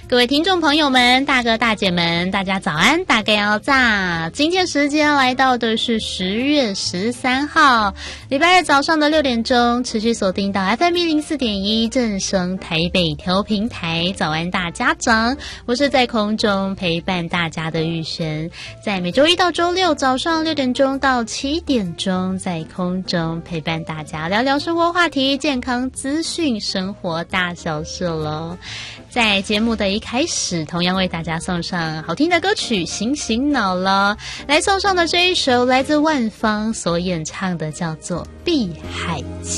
各位听众朋友们，大哥大姐们，大家早安，大概要炸。今天时间来到的是10月13号，礼拜二早上的6点钟，持续锁定到 FM 104.1正声台北调频台。早安大家长，我是在空中陪伴大家的玉璇，在每周一到周六早上6点钟到7点钟，在空中陪伴大家聊聊生活话题、健康资讯、生活大小事咯。在节目的一开始，同样为大家送上好听的歌曲《醒醒脑》了。来送上的这一首来自万芳所演唱的，叫做《碧海情》。